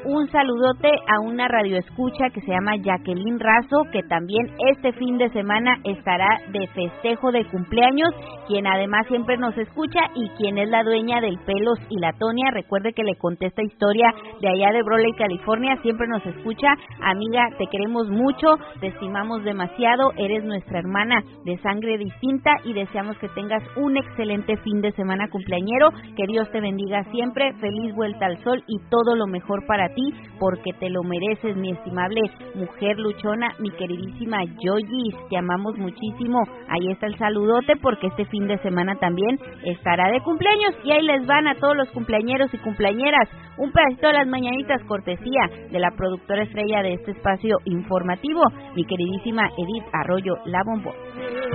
un saludote a una radioescucha que se llama Jacqueline Razo, que también este fin de semana estará de festejo de cumpleaños, quien además siempre nos escucha y quien es la dueña del Pelos y la Tonia. Recuerde que le conté esta historia de allá de Brawley, California, siempre nos escucha. Amiga, te queremos mucho, te estimamos demasiado, eres nuestra hermana de sangre distinta y deseamos que tengas un excelente fin de semana cumpleañero, que Dios te bendiga siempre, feliz vuelta al sol y todo lo mejor para ti, porque te lo mereces, mi estimable mujer luchona, mi queridísima Yoyis, te amamos muchísimo. Ahí está el saludote, porque este fin de semana también estará de cumpleaños, y ahí les van a todos los cumpleañeros y cumpleañeras un pedacito de las mañanitas, cortesía de la productora estrella de este espacio informativo, mi queridísima Edith Arroyo, la bombón.